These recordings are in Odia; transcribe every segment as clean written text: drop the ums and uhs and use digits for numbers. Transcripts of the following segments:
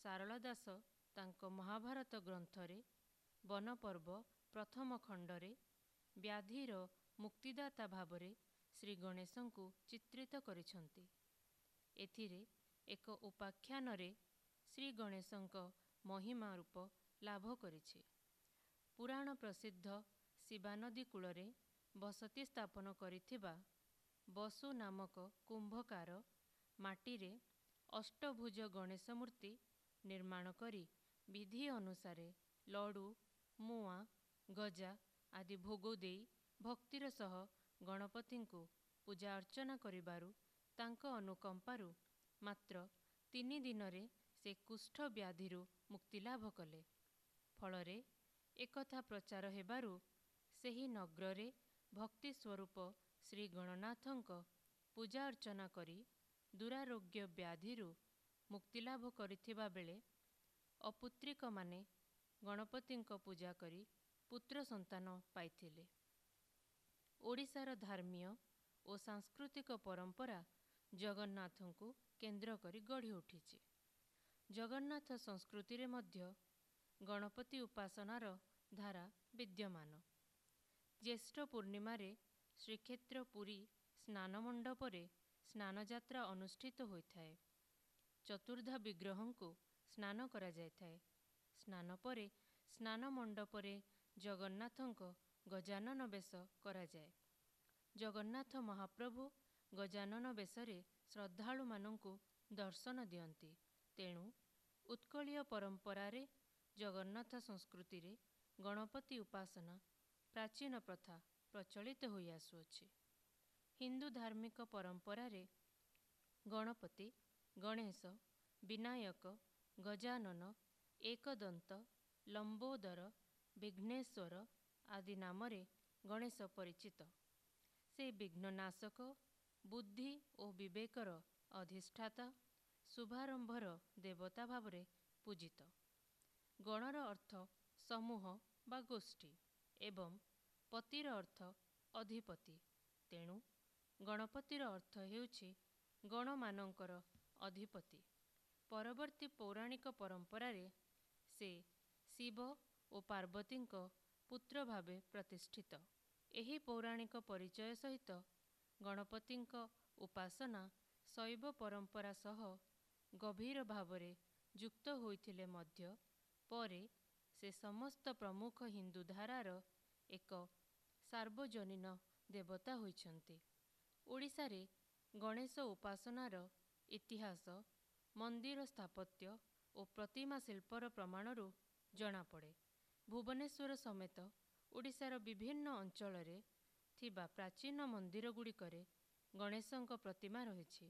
ସାରଳା ଦାସ ତାଙ୍କ ମହାଭାରତ ଗ୍ରନ୍ଥରେ ବନପର୍ବ ପ୍ରଥମ ଖଣ୍ଡରେ ବ୍ୟାଧିର ମୁକ୍ତିଦାତା ଭାବରେ ଶ୍ରୀ ଗଣେଶଙ୍କୁ ଚିତ୍ରିତ କରିଛନ୍ତି। ଏଥିରେ ଏକ ଉପାଖ୍ୟାନରେ ଶ୍ରୀ ଗଣେଶଙ୍କ ମହିମା ରୂପ ଲାଭ କରିଛି। ପୁରାଣ ପ୍ରସିଦ୍ଧ ଶିବାନଦୀ କୂଳରେ ବସତି ସ୍ଥାପନ କରିଥିବା ବସୁ ନାମକ କୁମ୍ଭକାର ମାଟିରେ ଅଷ୍ଟଭୁଜ ଗଣେଶ ମୂର୍ତ୍ତି ନିର୍ମାଣ କରି ବିଧି ଅନୁସାରେ ଲଡ଼ୁ, ମୁଆଁ, ଗଜା ଆଦି ଭୋଗ ଦେଇ ଭକ୍ତିର ସହ ଗଣପତିଙ୍କୁ ପୂଜା ଅର୍ଚ୍ଚନା କରିବାରୁ ତାଙ୍କ ଅନୁକମ୍ପାରୁ ମାତ୍ର 3 ଦିନରେ ସେ କୁଷ୍ଠ ବ୍ୟାଧିରୁ ମୁକ୍ତିଲାଭ କଲେ। ଫଳରେ ଏକଥା ପ୍ରଚାର ହେବାରୁ ସେହି ନଗ୍ରରେ ଭକ୍ତି ସ୍ୱରୂପ ଶ୍ରୀ ଗଣନାଥଙ୍କ ପୂଜା ଅର୍ଚ୍ଚନା କରି ଦୁରାରୋଗ୍ୟ ବ୍ୟାଧିରୁ ମୁକ୍ତିଲାଭ କରିଥିବା ବେଳେ ଅପୁତ୍ରିକମାନେ ଗଣପତିଙ୍କ ପୂଜା କରି ପୁତ୍ର ସନ୍ତାନ ପାଇଥିଲେ। ଓଡ଼ିଶାର ଧର୍ମୀୟ ଓ ସାଂସ୍କୃତିକ ପରମ୍ପରା ଜଗନ୍ନାଥଙ୍କୁ କେନ୍ଦ୍ର କରି ଗଢ଼ି ଉଠିଛି। ଜଗନ୍ନାଥ ସଂସ୍କୃତିରେ ମଧ୍ୟ ଗଣପତି ଉପାସନାର ଧାରା ବିଦ୍ୟମାନ। ଜ୍ୟେଷ୍ଠ ପୂର୍ଣ୍ଣିମାରେ ଶ୍ରୀକ୍ଷେତ୍ର ପୁରୀ ସ୍ନାନ ମଣ୍ଡପରେ ସ୍ନାନଯାତ୍ରା ଅନୁଷ୍ଠିତ ହୋଇଥାଏ। ଚତୁର୍ଦ୍ଧା ବିଗ୍ରହଙ୍କୁ ସ୍ନାନ କରାଯାଇଥାଏ। ସ୍ନାନ ପରେ ସ୍ନାନ ମଣ୍ଡପରେ ଜଗନ୍ନାଥଙ୍କ ଗଜାନନ ବେଶ କରାଯାଏ। ଜଗନ୍ନାଥ ମହାପ୍ରଭୁ ଗଜାନନ ବେଶରେ ଶ୍ରଦ୍ଧାଳୁମାନଙ୍କୁ ଦର୍ଶନ ଦିଅନ୍ତି। ତେଣୁ ଉତ୍କଳୀୟ ପରମ୍ପରାରେ ଜଗନ୍ନାଥ ସଂସ୍କୃତିରେ ଗଣପତି ଉପାସନା ପ୍ରାଚୀନ ପ୍ରଥା ପ୍ରଚଳିତ ହୋଇ ଆସୁଅଛି। ହିନ୍ଦୁ ଧାର୍ମିକ ପରମ୍ପରାରେ ଗଣପତି, ଗଣେଶ, ବିନାୟକ, ଗଜାନନ, ଏକଦନ୍ତ, ଲମ୍ବୋଦର, ବିଘ୍ନେଶ୍ୱର ଆଦି ନାମରେ ଗଣେଶ ପରିଚିତ। ସେ ବିଘ୍ନନାଶକ, ବୁଦ୍ଧି ଓ ବିବେକର ଅଧିଷ୍ଠାତା, ଶୁଭାରମ୍ଭର ଦେବତା ଭାବରେ ପୂଜିତ। ଗଣର ଅର୍ଥ ସମୂହ ବା ଗୋଷ୍ଠୀ ଏବଂ ପତିର ଅର୍ଥ ଅଧିପତି। ତେଣୁ ଗଣପତିର ଅର୍ଥ ହେଉଛି ଗଣମାନଙ୍କର ଅଧିପତି। ପରବର୍ତ୍ତୀ ପୌରାଣିକ ପରମ୍ପରାରେ ସେ ଶିବ ଓ ପାର୍ବତୀଙ୍କ ପୁତ୍ର ଭାବେ ପ୍ରତିଷ୍ଠିତ। ଏହି ପୌରାଣିକ ପରିଚୟ ସହିତ ଗଣପତିଙ୍କ ଉପାସନା ଶୈବ ପରମ୍ପରା ସହ ଗଭୀର ଭାବରେ ଯୁକ୍ତ ହୋଇଥିଲେ ମଧ୍ୟ ପରେ ସେ ସମସ୍ତ ପ୍ରମୁଖ ହିନ୍ଦୁ ଧାରାର ଏକ ସାର୍ବଜନୀନ ଦେବତା ହୋଇଛନ୍ତି। ଓଡ଼ିଶାରେ ଗଣେଶ ଉପାସନାର ଇତିହାସ ମନ୍ଦିର ସ୍ଥାପତ୍ୟ ଓ ପ୍ରତିମା ଶିଳ୍ପର ପ୍ରମାଣରୁ ଜଣାପଡ଼େ। ଭୁବନେଶ୍ୱର ସମେତ ଓଡ଼ିଶାର ବିଭିନ୍ନ ଅଞ୍ଚଳରେ ଥିବା ପ୍ରାଚୀନ ମନ୍ଦିରଗୁଡ଼ିକରେ ଗଣେଶଙ୍କ ପ୍ରତିମା ରହିଛି।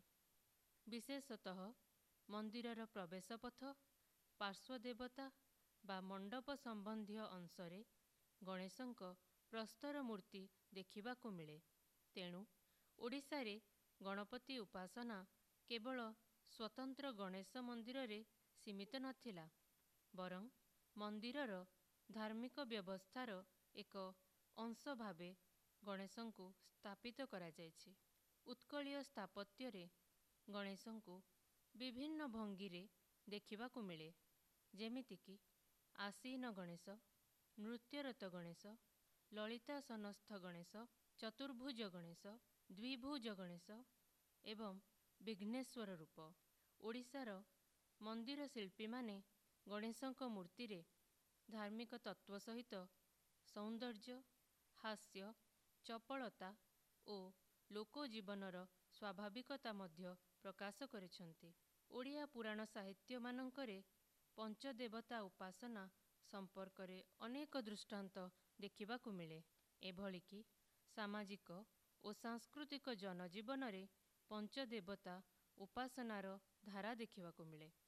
ବିଶେଷତଃ ମନ୍ଦିରର ପ୍ରବେଶ ପଥ, ପାର୍ଶ୍ୱଦେବତା ବା ମଣ୍ଡପ ସମ୍ବନ୍ଧୀୟ ଅଂଶରେ ଗଣେଶଙ୍କ ପ୍ରସ୍ତର ମୂର୍ତ୍ତି ଦେଖିବାକୁ ମିଳେ। ତେଣୁ ଓଡ଼ିଶାରେ ଗଣପତି ଉପାସନା କେବଳ ସ୍ୱତନ୍ତ୍ର ଗଣେଶ ମନ୍ଦିରରେ ସୀମିତ ନଥିଲା, ବରଂ ମନ୍ଦିରର ଧାର୍ମିକ ବ୍ୟବସ୍ଥାର ଏକ ଅଂଶ ଭାବେ ଗଣେଶଙ୍କୁ ସ୍ଥାପିତ କରାଯାଇଛି। ଉତ୍କଳୀୟ ସ୍ଥାପତ୍ୟରେ ଗଣେଶଙ୍କୁ ବିଭିନ୍ନ ଭଙ୍ଗୀରେ ଦେଖିବାକୁ ମିଳେ, ଯେମିତିକି ଆସୀନ ଗଣେଶ, ନୃତ୍ୟରତ ଗଣେଶ, ଲଳିତାସନସ୍ଥ ଗଣେଶ, ଚତୁର୍ଭୁଜ ଗଣେଶ, ଦ୍ୱିଭୁଜ ଗଣେଶ ଏବଂ ବିଘ୍ନେଶ୍ୱର ରୂପ। ଓଡ଼ିଶାର ମନ୍ଦିର ଶିଳ୍ପୀମାନେ ଗଣେଶଙ୍କ ମୂର୍ତ୍ତିରେ ଧାର୍ମିକ ତତ୍ତ୍ୱ ସହିତ ସୌନ୍ଦର୍ଯ୍ୟ, ହାସ୍ୟ, ଚପଳତା ଓ ଲୋକଜୀବନର ସ୍ୱାଭାବିକତା ମଧ୍ୟ ପ୍ରକାଶ କରିଛନ୍ତି। ଓଡ଼ିଆ ପୁରାଣ ସାହିତ୍ୟମାନଙ୍କରେ ପଞ୍ଚଦେବତା ଉପାସନା ସମ୍ପର୍କରେ ଅନେକ ଦୃଷ୍ଟାନ୍ତ ଦେଖିବାକୁ ମିଳେ। ଏଭଳିକି ସାମାଜିକ ଓ ସାଂସ୍କୃତିକ ଜନଜୀବନରେ ପଞ୍ଚଦେବତା ଉପାସନାର ଧାରା ଦେଖିବାକୁ ମିଳେ।